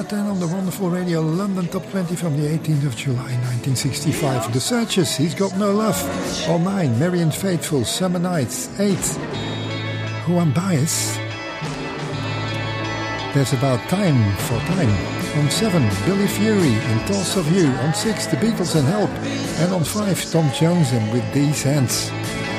number 10 on the Wonderful Radio London Top 20 from the 18th of July 1965. The Searchers, He's Got No Love. On 9, Marianne Faithfull, Summer Nights. 8, Who I'm Biased. There's About Time for Time. On 7, Billy Fury and Thoughts of You. On 6, The Beatles and Help. And on 5, Tom Jones and With These Hands.